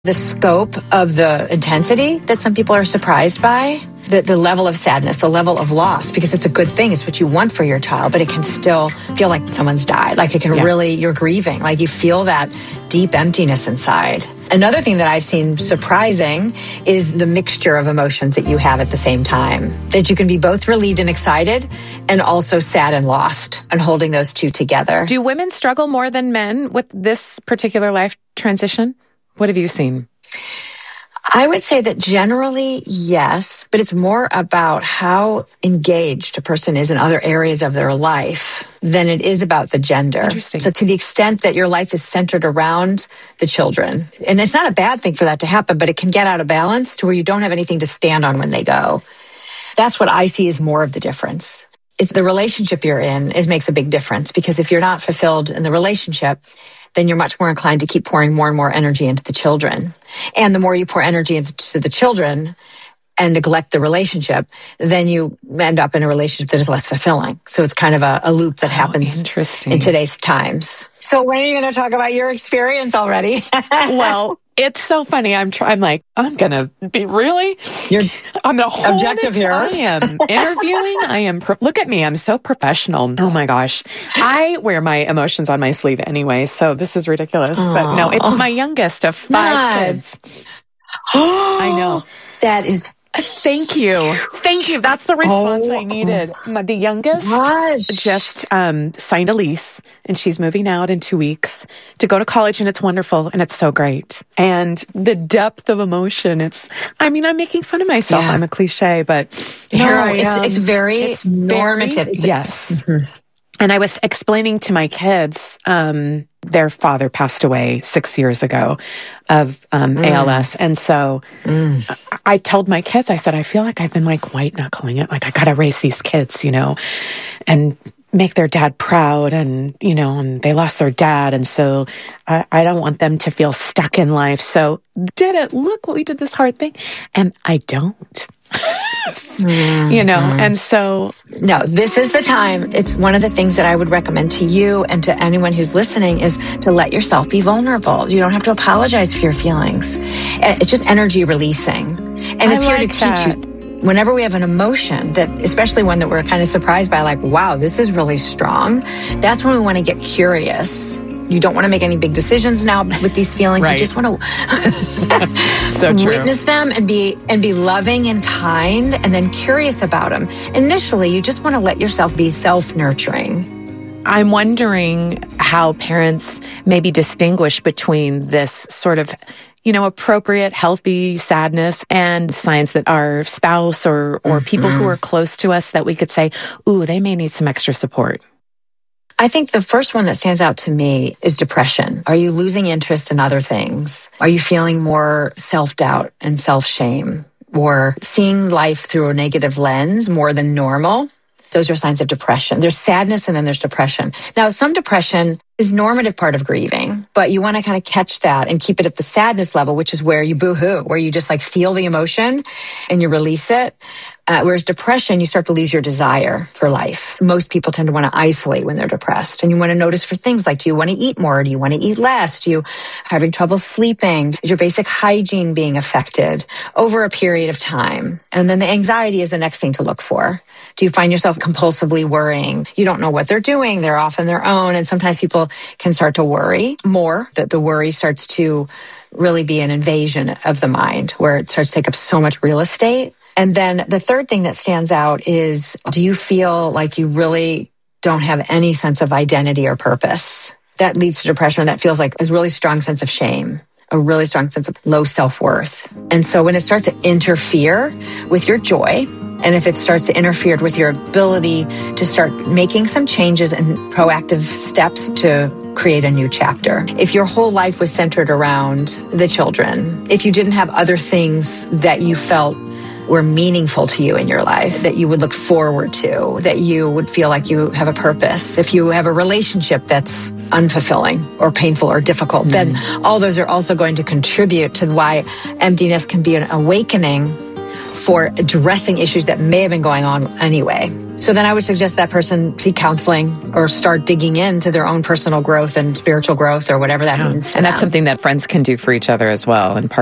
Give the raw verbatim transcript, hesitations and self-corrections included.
The scope of the intensity that some people are surprised by, the, the level of sadness, the level of loss, because it's a good thing. It's what you want for your child, but it can still feel like someone's died. Like it can yeah. really, you're grieving. Like you feel that deep emptiness inside. Another thing that I've seen surprising is the mixture of emotions that you have at the same time. That you can be both relieved and excited and also sad and lost, and holding those two together. Do women struggle more than men with this particular life transition? What have you seen? I would say that generally, yes, but it's more about how engaged a person is in other areas of their life than it is about the gender. Interesting. So to the extent that your life is centered around the children, and it's not a bad thing for that to happen, but it can get out of balance to where you don't have anything to stand on when they go. That's what I see as more of the difference. If the relationship you're in is makes a big difference, because if you're not fulfilled in the relationship, then you're much more inclined to keep pouring more and more energy into the children. And the more you pour energy into the children and neglect the relationship, then you end up in a relationship that is less fulfilling. So it's kind of a, a loop that happens oh, interesting. in today's times. So when are you going to talk about your experience already? Well, it's so funny. I'm try- I'm like, I'm going to be really, You're I'm going to hold objective it. here. I am interviewing. I am, pro- look at me. I'm so professional. Oh my gosh. I wear my emotions on my sleeve anyway. So this is ridiculous, Aww. But no, it's my youngest of five kids. I know. That is Thank you. Thank you. That's the response oh, I needed. My, the youngest gosh. just um, signed a lease, and she's moving out in two weeks to go to college, and it's wonderful, and it's so great. And the depth of emotion, it's, I mean, I'm making fun of myself. Yeah. I'm a cliche, but no, here I it's, am. It's very it's normative. Very, yes. Mm-hmm. And I was explaining to my kids, um, their father passed away six years ago of um, mm. A L S. And so mm. I told my kids, I said, I feel like I've been like white knuckling it. Like I got to raise these kids, you know, and make their dad proud. And, you know, and they lost their dad. And so I, I don't want them to feel stuck in life. So did it. Look what we did, this hard thing. And I don't. mm-hmm. You know, and so no, this is the time. It's one of the things that I would recommend to you and to anyone who's listening is to let yourself be vulnerable. You don't have to apologize for your feelings. It's just energy releasing, and I it's here like to teach that. you. Whenever we have an emotion that, especially one that we're kind of surprised by, like, wow, this is really strong. That's when we want to get curious. You don't want to make any big decisions now with these feelings. Right. You just want to so true. witness them and be and be loving and kind, and then curious about them. Initially, you just want to let yourself be self-nurturing. I'm wondering how parents maybe distinguish between this sort of, you know, appropriate, healthy sadness and signs that our spouse or or mm-hmm. people who are close to us that we could say, ooh, they may need some extra support. I think the first one that stands out to me is depression. Are you losing interest in other things? Are you feeling more self-doubt and self-shame, or seeing life through a negative lens more than normal? Those are signs of depression. There's sadness and then there's depression. Now, some depression is normative part of grieving, but you want to kind of catch that and keep it at the sadness level, which is where you boo-hoo, where you just like feel the emotion and you release it. Uh, whereas depression, you start to lose your desire for life. Most people tend to want to isolate when they're depressed. And you want to notice for things like, do you want to eat more? Do you want to eat less? Do you having trouble sleeping? Is your basic hygiene being affected over a period of time? And then the anxiety is the next thing to look for. Do you find yourself compulsively worrying? You don't know what they're doing. They're off on their own. And sometimes people can start to worry more, that the worry starts to really be an invasion of the mind, where it starts to take up so much real estate. And then the third thing that stands out is, do you feel like you really don't have any sense of identity or purpose? That leads to depression. That feels like a really strong sense of shame, a really strong sense of low self-worth. And so when it starts to interfere with your joy, and if it starts to interfere with your ability to start making some changes and proactive steps to create a new chapter. If your whole life was centered around the children, if you didn't have other things that you felt were meaningful to you in your life, that you would look forward to, that you would feel like you have a purpose, if you have a relationship that's unfulfilling or painful or difficult, mm. then all those are also going to contribute to why emptiness can be an awakening for addressing issues that may have been going on anyway. So then I would suggest that person seek counseling or start digging into their own personal growth and spiritual growth or whatever that yeah. means to And them. that's something that friends can do for each other as well. And part